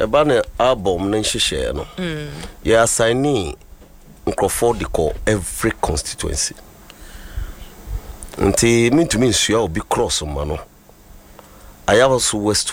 eba ne album na nhihye no ya assign Crawford de call every constituency nti me to me nsua obi cross ma no I have also West